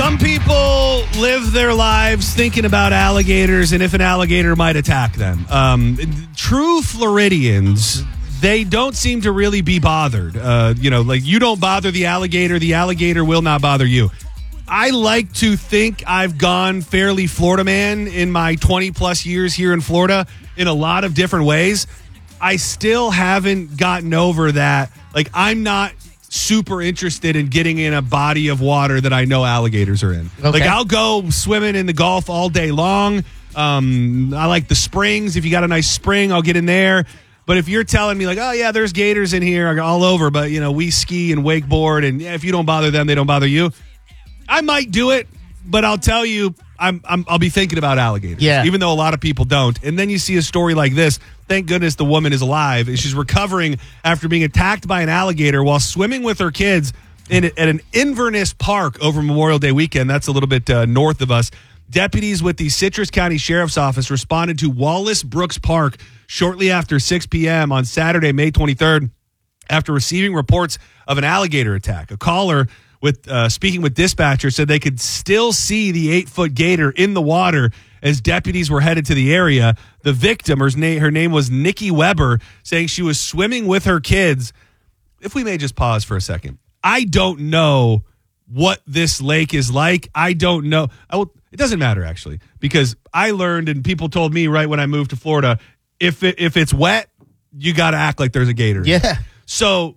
Some people live their lives thinking about alligators and if an alligator might attack them. True Floridians, they don't seem to really be bothered. Like you don't bother the alligator will not bother you. I like to think I've gone fairly Florida man in my 20 plus years here in Florida in a lot of different ways. I still haven't gotten over that. Like, I'm not super interested in getting in a body of water that I know alligators are in. Okay. Like, I'll go swimming in the Gulf all day long. I like the springs. If you got a nice spring, I'll get in there. But if you're telling me like, oh yeah, there's gators in here all over, but we ski and wakeboard, and if you don't bother them, they don't bother you. I might do it, but I'll tell you, I'll be thinking about alligators. Yeah. Even though a lot of people don't. And then you see a story like this. Thank goodness the woman is alive. She's recovering after being attacked by an alligator while swimming with her kids at an Inverness Park over Memorial Day weekend. That's a little bit north of us. Deputies with the Citrus County Sheriff's Office responded to Wallace Brooks Park shortly after 6 p.m. on Saturday, May 23rd, after receiving reports of an alligator attack. A caller speaking with dispatchers said they could still see the 8-foot gator in the water as deputies were headed to the area. The victim, her name was Nikki Weber, saying she was swimming with her kids. If we may just pause for a second. I don't know what this lake is like. I don't know. It doesn't matter, actually, because I learned, and people told me right when I moved to Florida, if it's wet, you got to act like there's a gator. Yeah. So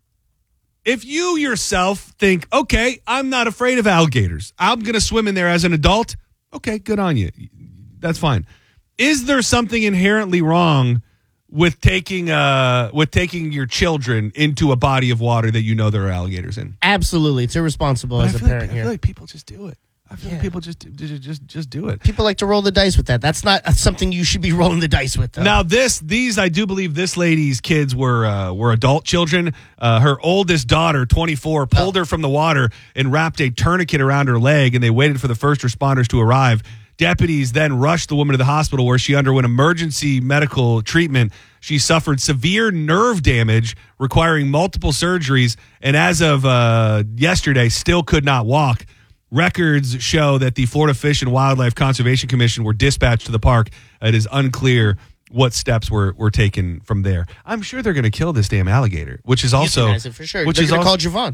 if you yourself think, okay, I'm not afraid of alligators, I'm going to swim in there as an adult, okay, good on you. That's fine. Is there something inherently wrong with taking your children into a body of water that you know there are alligators in? Absolutely. It's irresponsible as a parent here. I feel like people just do it. I feel like people just do it. People like to roll the dice with that. That's not something you should be rolling the dice with, though. Now, these I do believe this lady's kids were adult children. Her oldest daughter, 24, pulled her from the water and wrapped a tourniquet around her leg, and they waited for the first responders to arrive. Deputies then rushed the woman to the hospital where she underwent emergency medical treatment. She suffered severe nerve damage requiring multiple surgeries, and as of yesterday, still could not walk. Records show that the Florida Fish and Wildlife Conservation Commission were dispatched to the park. It is unclear what steps were taken from there. I'm sure they're going to kill this damn alligator, which is also for sure. Which is going to call Javon.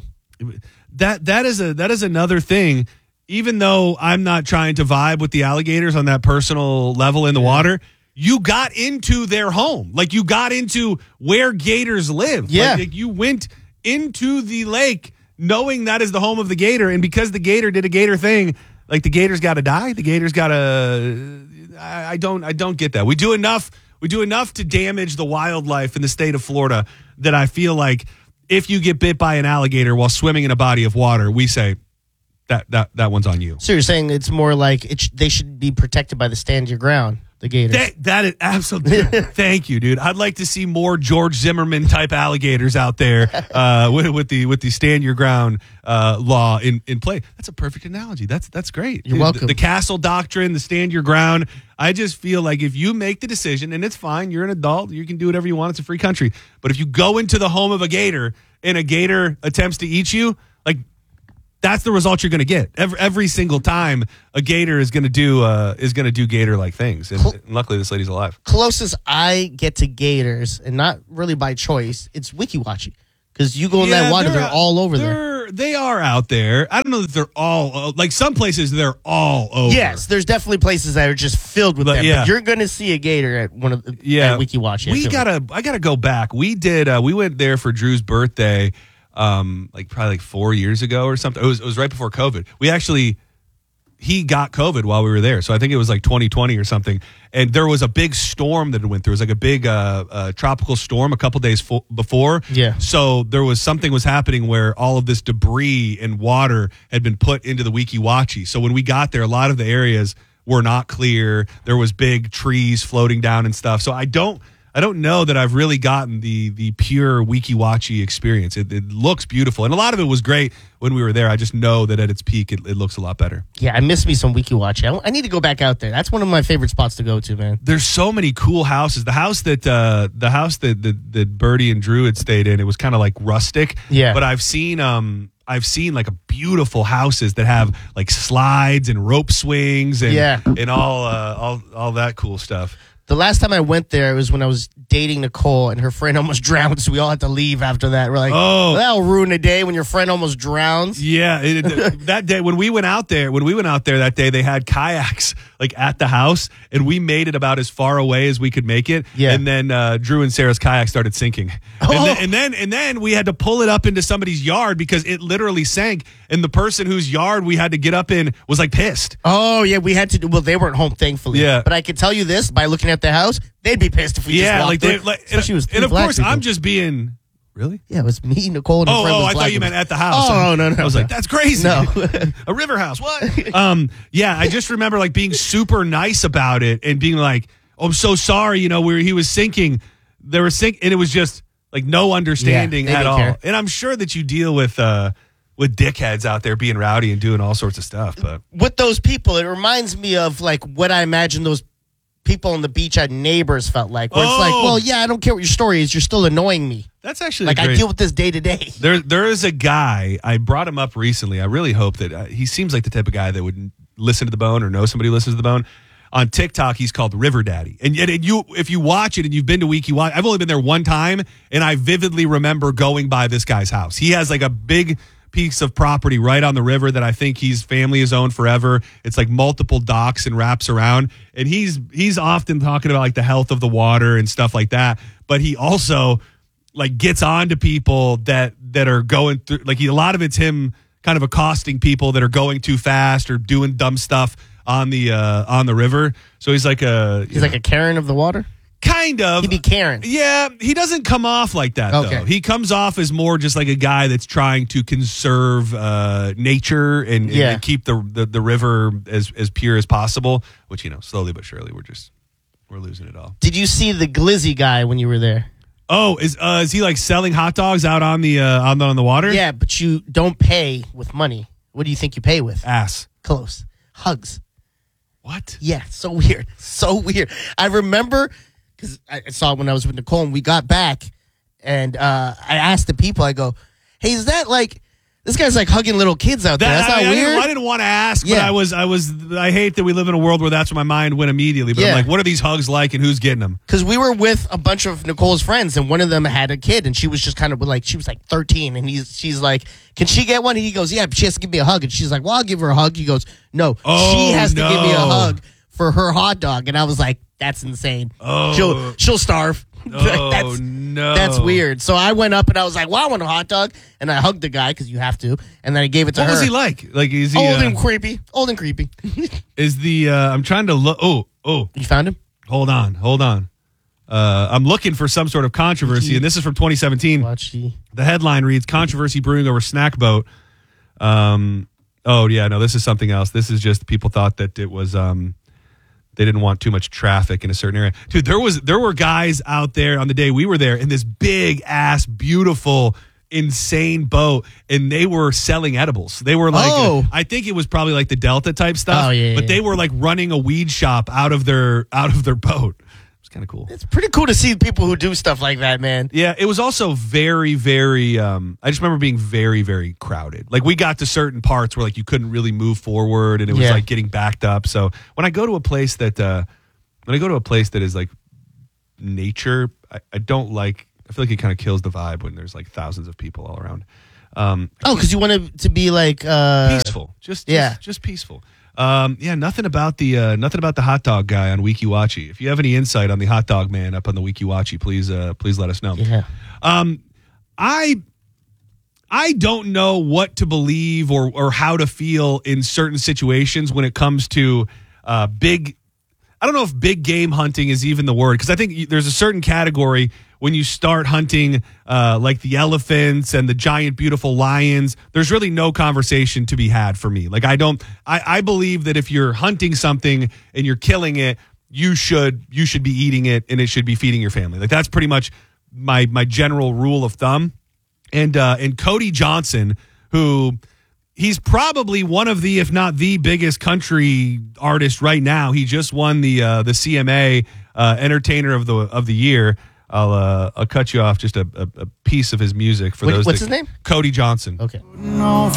That is another thing. Even though I'm not trying to vibe with the alligators on that personal level in the water, you got into their home. Like, you got into where gators live. Yeah. Like, you went into the lake knowing that is the home of the gator, and because the gator did a gator thing, like, the gator's got to die. The gator's got to. I don't get that. We do enough to damage the wildlife in the state of Florida that I feel like if you get bit by an alligator while swimming in a body of water, we say that one's on you. So you're saying it's more like they should be protected by the stand your ground. The gators. That is absolutely. Thank you, dude. I'd like to see more George Zimmerman type alligators out there with the stand your ground law in play. That's a perfect analogy. That's great. You're welcome. The castle doctrine, the stand your ground. I just feel like if you make the decision, and it's fine, you're an adult, you can do whatever you want. It's a free country. But if you go into the home of a gator and a gator attempts to eat you, like, that's the result you're going to get every single time. A gator is going to do gator-like things, and luckily this lady's alive. Closest I get to gators, and not really by choice, it's Weeki Wachee, because you go in that water, they're all over there. They are out there. I don't know that they're all like some places. They're all over. Yes, there's definitely places that are just filled with them. Yeah. But you're going to see a gator at one of at Weeki Wachee. I gotta go back. We went there for Drew's birthday. Probably 4 years ago or something. It was right before COVID. He got COVID while we were there. So I think it was like 2020 or something. And there was a big storm that it went through. It was like a big tropical storm a couple days before. Yeah. So there was something was happening where all of this debris and water had been put into the Weeki Wachee. So when we got there, a lot of the areas were not clear. There was big trees floating down and stuff. So I don't know that I've really gotten the pure Weeki Wachee experience. It looks beautiful. And a lot of it was great when we were there. I just know that at its peak, it looks a lot better. Yeah, I miss me some Weeki Wachee. I need to go back out there. That's one of my favorite spots to go to, man. There's so many cool houses. The house that Birdie and Drew had stayed in, it was kind of like rustic. Yeah. But I've seen I've seen like a beautiful houses that have like slides and rope swings and all that cool stuff. The last time I went there, it was when I was dating Nicole, and her friend almost drowned, so we all had to leave after that. We're like, oh, that'll ruin a day when your friend almost drowns. Yeah, that day when we went out there that day, they had kayaks like at the house, and we made it about as far away as we could make it. Yeah. And then Drew and Sarah's kayak started sinking, and then we had to pull it up into somebody's yard because it literally sank, and the person whose yard we had to get up in was like pissed. Oh yeah, we had to. Well, they weren't home, thankfully. Yeah, but I can tell you this by looking at the house, they'd be pissed if we just walked through. And of course, I'm just being. Really? Yeah, it was me, Nicole, and her friend was I thought you meant at the house. Oh, no. I was like, that's crazy. No. A river house. What? Yeah, I just remember like being super nice about it and being like, oh, I'm so sorry, he was sinking. They were sinking, and it was just like no understanding at all. Care. And I'm sure that you deal with dickheads out there being rowdy and doing all sorts of stuff. But with those people, it reminds me of like what I imagine those people on the beach at Neighbors felt like. Where it's like, well, yeah, I don't care what your story is. You're still annoying me. That's actually like I deal with this day to day. There is a guy, I brought him up recently. I really hope that he seems like the type of guy that would listen to The Bone or know somebody who listens to The Bone. On TikTok, he's called River Daddy. And if you watch it and you've been to Weeki Wachee, I've only been there one time, and I vividly remember going by this guy's house. He has like a big piece of property right on the river that I think his family has owned forever. It's like multiple docks and wraps around. And he's often talking about like the health of the water and stuff like that. But he also like gets on to people that are going through, like a lot of it's him kind of accosting people that are going too fast or doing dumb stuff on the river. So he's like a Karen of the water. Kind of. He'd be Karen. Yeah, he doesn't come off like that, though. He comes off as more just like a guy that's trying to conserve nature and keep the river as pure as possible, which, slowly but surely we're losing it all. Did you see the Glizzy guy when you were there? Oh, is he like selling hot dogs out on the water? Yeah, but you don't pay with money. What do you think you pay with? Ass. Close. Hugs. What? Yeah, so weird. So weird. I remember... because I saw it when I was with Nicole and we got back, and I asked the people, I go, hey, is that like, this guy's like hugging little kids out there. That's not weird? I didn't want to ask, but I hate that we live in a world where that's where my mind went immediately. But I'm like, what are these hugs like and who's getting them? Because we were with a bunch of Nicole's friends, and one of them had a kid, and she was just kind of like, she was like 13, and she's like, can she get one? And he goes, yeah, but she has to give me a hug. And she's like, well, I'll give her a hug. He goes, no, she has to give me a hug for her hot dog. And I was like, that's insane. Oh. She'll starve. That's weird. So I went up and I was like, well, I want a hot dog. And I hugged the guy because you have to. And then I gave it to her. What was he like? Like, is he old and creepy? Old and creepy. Is the I'm trying to look. Oh, you found him? Hold on. I'm looking for some sort of controversy, and this is from 2017. The headline reads: Controversy brewing over snack boat. Oh yeah, no, this is something else. This is just people thought that it was they didn't want too much traffic in a certain area. Dude, there were guys out there on the day we were there in this big ass, beautiful, insane boat, and they were selling edibles. They were like, I think it was probably like the Delta type stuff. But they were like running a weed shop out of their boat. It was kind of cool. It's pretty cool to see people who do stuff like that, man. Yeah, it was also very, very. I just remember being very, very crowded. Like we got to certain parts where like you couldn't really move forward, and it was like getting backed up. So when I go to a place that, is like nature, I don't like. I feel like it kind of kills the vibe when there's like thousands of people all around. Because you want it to be like peaceful, just peaceful. Nothing about the hot dog guy on Weeki Wachee. If you have any insight on the hot dog man up on the Weeki Wachee, please let us know. Yeah. I don't know what to believe or how to feel in certain situations when it comes to big. I don't know if big game hunting is even the word, because I think there's a certain category when you start hunting like the elephants and the giant, beautiful lions. There's really no conversation to be had for me. Like I believe that if you're hunting something and you're killing it, you should be eating it, and it should be feeding your family. Like that's pretty much my general rule of thumb. And Cody Johnson, who he's probably one of the, if not the biggest country artist right now. He just won the CMA Entertainer of the Year. I'll cut you off just a piece of his music for those. What's his name? Cody Johnson. Okay.